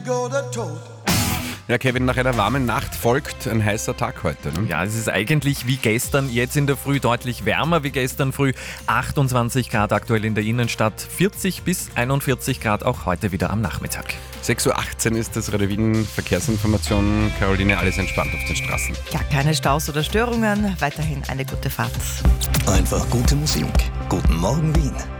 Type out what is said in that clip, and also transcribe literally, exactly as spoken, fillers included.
go the toad. Ja, Kevin, nach einer warmen Nacht folgt ein heißer Tag heute. Ne? Ja, es ist eigentlich wie gestern, jetzt in der Früh deutlich wärmer wie gestern früh. achtundzwanzig Grad aktuell in der Innenstadt, vierzig bis einundvierzig Grad auch heute wieder am Nachmittag. sechs Uhr achtzehn ist das Radio Wien Verkehrsinformation. Caroline, alles entspannt auf den Straßen. Ja, keine Staus oder Störungen. Weiterhin eine gute Fahrt. Einfach gute Musik. Guten Morgen Wien.